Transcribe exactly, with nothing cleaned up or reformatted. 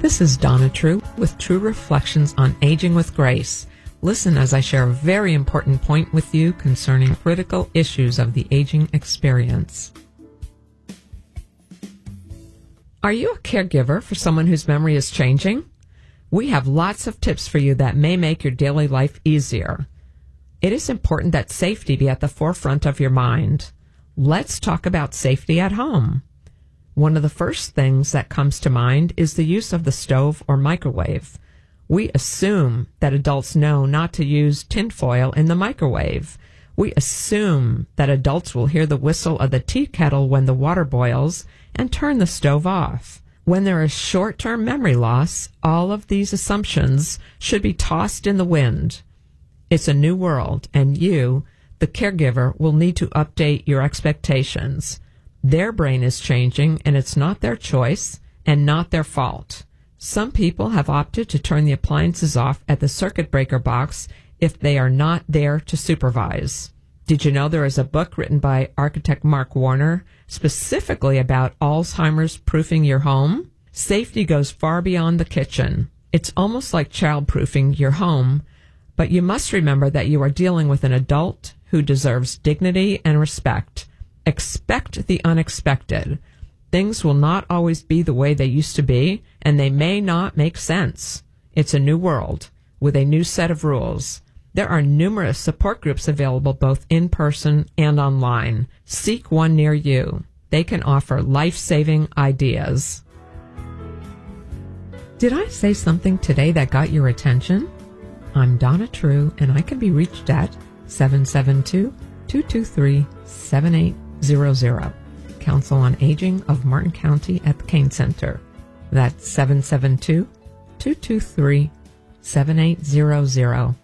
This is Donna True with True Reflections on Aging with Grace. Listen as I share a very important point with you concerning critical issues of the aging experience. Are you a caregiver for someone whose memory is changing? We have lots of tips for you that may make your daily life easier. It is important that safety be at the forefront of your mind. Let's talk about safety at home. One of the first things that comes to mind is the use of the stove or microwave. We assume that adults know not to use tinfoil in the microwave. We assume that adults will hear the whistle of the tea kettle when the water boils and turn the stove off. When there is short-term memory loss, all of these assumptions should be tossed in the wind. It's a new world, and you, the caregiver, will need to update your expectations. Their brain is changing, and it's not their choice and not their fault. Some people have opted to turn the appliances off at the circuit breaker box if they are not there to supervise. Did you know there is a book written by architect Mark Warner specifically about Alzheimer's proofing your home? Safety goes far beyond the kitchen. It's almost like child-proofing your home, but you must remember that you are dealing with an adult who deserves dignity and respect. Expect the unexpected. Things will not always be the way they used to be, and they may not make sense. It's a new world with a new set of rules. There are numerous support groups available both in person and online. Seek one near you. They can offer life-saving ideas. Did I say something today that got your attention? I'm Donna True, and I can be reached at seven seven two, two two three, seven eight zero zero. Council on Aging of Martin County at the Kane Center. That's seven seven two, two two three, seven eight zero zero.